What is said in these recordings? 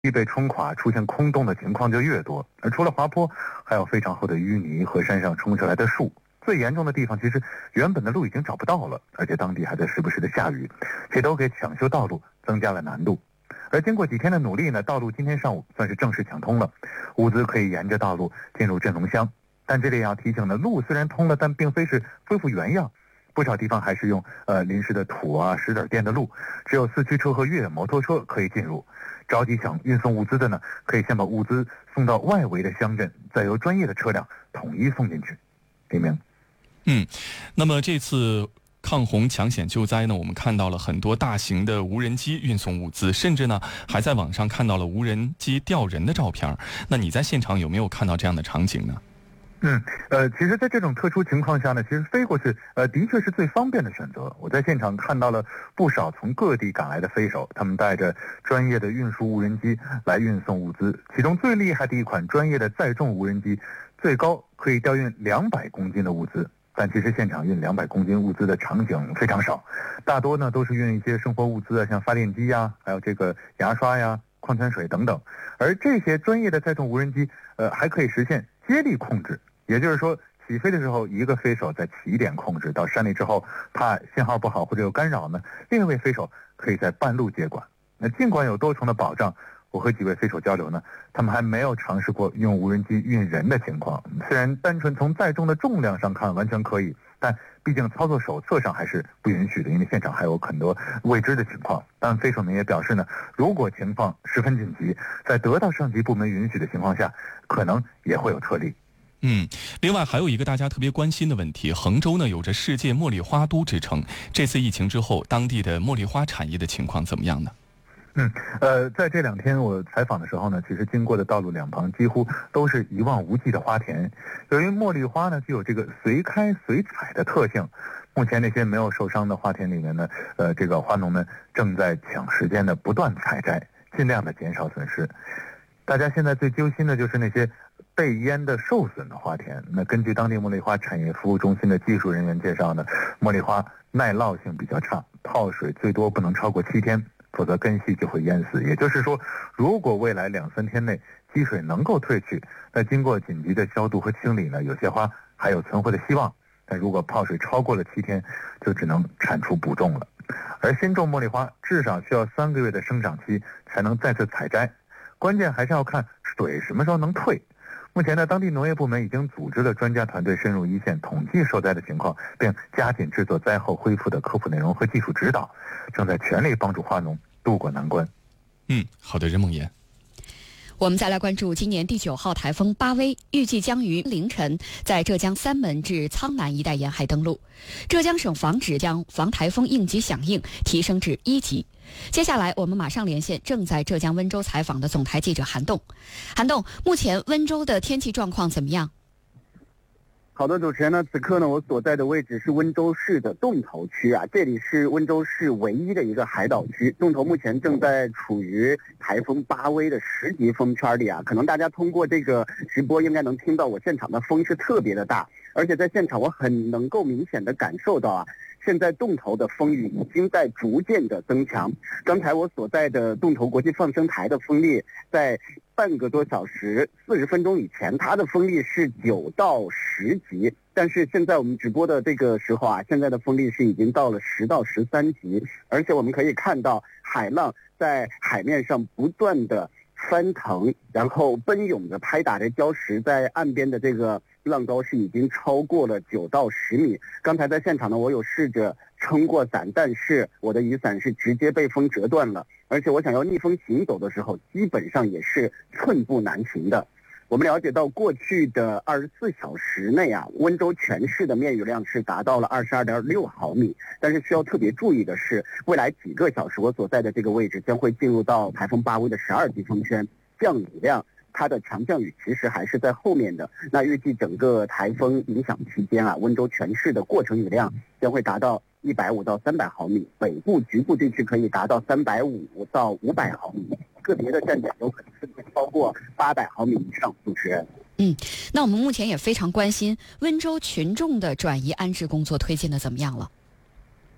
被冲垮，出现空洞的情况就越多。而除了滑坡，还有非常厚的淤泥和山上冲下来的树。最严重的地方，其实原本的路已经找不到了，而且当地还在时不时的下雨，这都给抢修道路增加了难度。而经过几天的努力呢，道路今天上午算是正式抢通了，物资可以沿着道路进入镇龙乡。但这里要提醒呢，路虽然通了，但并非是恢复原样，不少地方还是用临时的土啊、石子垫的路，只有四驱车和越野摩托车可以进入。着急想运送物资的呢，可以先把物资送到外围的乡镇，再由专业的车辆统一送进去。李明， 那么这次抗洪抢险救灾呢，我们看到了很多大型的无人机运送物资，甚至呢还在网上看到了无人机吊人的照片。那你在现场有没有看到这样的场景呢？ 其实在这种特殊情况下呢，其实飞过去的确是最方便的选择。我在现场看到了不少从各地赶来的飞手，他们带着专业的运输无人机来运送物资，其中最厉害的一款专业的载重无人机，最高可以吊运200公斤的物资。但其实现场运200公斤物资的场景非常少，大多呢都是运一些生活物资啊，像发电机呀，还有这个牙刷呀、矿泉水等等。而这些专业的载重无人机还可以实现接力控制，也就是说起飞的时候一个飞手在起点控制，到山里之后怕信号不好或者有干扰呢，另一位飞手可以在半路接管。那尽管有多重的保障，我和几位飞手交流呢，他们还没有尝试过用无人机运人的情况。虽然单纯从载重的重量上看完全可以，但毕竟操作手册上还是不允许的，因为现场还有很多未知的情况。但飞手们也表示呢，如果情况十分紧急，在得到上级部门允许的情况下，可能也会有特例。 另外还有一个大家特别关心的问题，衡州呢有着世界茉莉花都之称，这次疫情之后，当地的茉莉花产业的情况怎么样呢？ 在这2天我采访的时候呢，其实经过的道路两旁几乎都是一望无际的花田。由于茉莉花呢具有这个随开随采的特性，目前那些没有受伤的花田里面呢，这个花农们正在抢时间的不断采摘，尽量的减少损失。大家现在最揪心的就是那些被淹的受损的花田。那根据当地茉莉花产业服务中心的技术人员介绍呢，茉莉花耐涝性比较差，泡水最多不能超过7天。否则根系就会淹死。也就是说，如果未来2-3天内积水能够退去，那经过紧急的消毒和清理呢，有些花还有存活的希望。但如果泡水超过了7天，就只能铲除补种了。而新种茉莉花至少需要3个月的生长期才能再次采摘，关键还是要看水什么时候能退。目前呢，当地农业部门已经组织了专家团队深入一线统计受灾的情况，并加紧制作灾后恢复的科普内容和技术指导，正在全力帮助花农渡过难关。 好的，任梦妍。 我们再来关注今年第9号台风巴威，预计将于凌晨在浙江三门至苍南一带沿海登陆。浙江省防指将防台风应急响应提升至1级。接下来我们马上连线正在浙江温州采访的总台记者韩栋。韩栋，目前温州的天气状况怎么样？ 好的，主持人呢，此刻呢，我所在的位置是温州市的洞头区啊，这里是温州市唯一的一个海岛区。洞头目前正在处于台风巴威的10级风圈里啊，可能大家通过这个直播应该能听到我现场的风是特别的大，而且在现场我很能够明显的感受到啊，现在洞头的风雨已经在逐渐的增强。刚才我所在的洞头国际放生台的风力在半个多小时40分钟以前，它的风力是9到10级，但是现在我们直播的这个时候啊，现在的风力是已经到了10到13级，而且我们可以看到海浪在海面上不断的翻腾，然后奔涌的拍打着礁石，在岸边的这个浪高是已经超过了9到10米。刚才在现场呢，我有试着撑过伞，但是我的雨伞是直接被风折断了，而且我想要逆风行走的时候，基本上也是寸步难行的。我们了解到，过去的24小时内啊，温州全市的面雨量是达到了22.6毫米。但是需要特别注意的是，未来几个小时我所在的这个位置将会进入到台风巴威的12级风圈，降雨量它的强降雨其实还是在后面的。那预计整个台风影响期间啊，温州全市的过程雨量将会达到150到300毫米，北部局部地区可以达到350到500毫米，个别的站点有可能甚至超过800毫米以上。主持人， 那我们目前也非常关心温州群众的转移安置工作推进的怎么样了？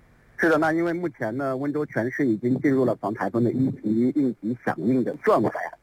是的，那因为目前呢，温州全市已经进入了防台风的1级应急响应的状态。